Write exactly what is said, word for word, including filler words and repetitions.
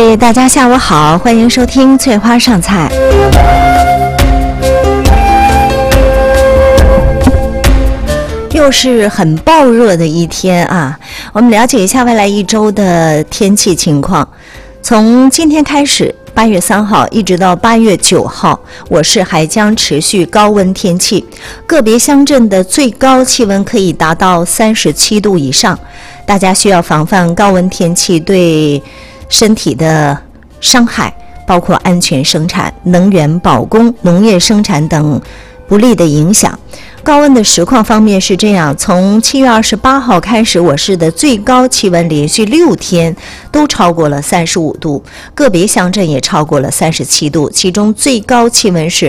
位大家下午好，欢迎收听翠花上菜。又是很暴热的一天啊，我们了解一下未来一周的天气情况。从今天开始，八月三号一直到八月九号，我市还将持续高温天气，个别乡镇的最高气温可以达到三十七度以上。大家需要防范高温天气对身体的伤害，包括安全生产、能源保供、农业生产等不利的影响。高温的实况方面是这样，从七月二十八号开始，我市的最高气温连续六天都超过了三十五度，个别乡镇也超过了三十七度，其中最高气温是